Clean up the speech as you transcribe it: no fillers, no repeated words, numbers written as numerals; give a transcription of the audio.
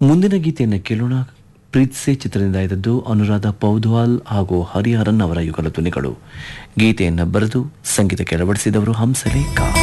ಮುಂದಿನ ಗೀತೆಯನ್ನು ಕೇಳೋಣ. ಪ್ರೀತ್ಸೆ ಚಿತ್ರದಿಂದ ಇದ್ದದ್ದು ಅನುರಾಧ ಪೌದ್ವಾಲ್ ಹಾಗೂ ಹರಿಹರನ್ ಅವರ ಯುಗಲ ಧ್ವನಿಗಳು. ಗೀತೆಯನ್ನು ಬರೆದು ಸಂಗೀತಕ್ಕೆ ಅಳವಡಿಸಿದವರು ಹಂಸಲೇಖ.